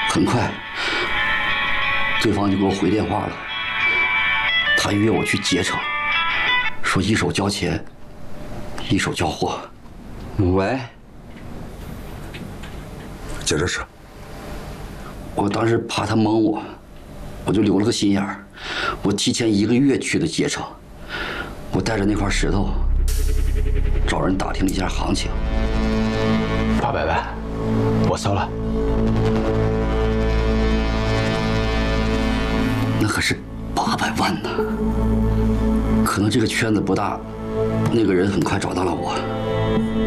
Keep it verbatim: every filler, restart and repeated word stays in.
很快，对方就给我回电话了，他约我去结成，说一手交钱，一手交货。喂， 接着说。 我当时怕他蒙我，我就留了个心眼儿，我提前一个月去的结成，我带着那块石头，找人打听了一下行情， 八百万，我收了。 那可是八百万呢。可能这个圈子不大，那个人很快找到了我。